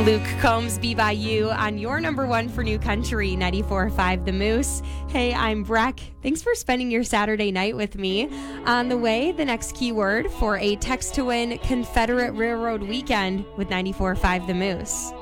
Luke Combs, Be By You on your number one for New Country, 94.5 The Moose. Hey, I'm Breck. Thanks for spending your Saturday night with me. On the way, the next keyword for a text to win Confederate Railroad weekend with 94.5 The Moose.